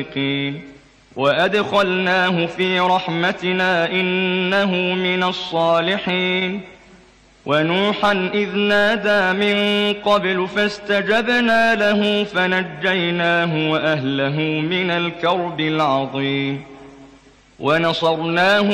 وأدخلناه في رحمتنا إنه من الصالحين. ونوحا إذ نادى من قبل فاستجبنا له فنجيناه وأهله من الكرب العظيم ونصرناه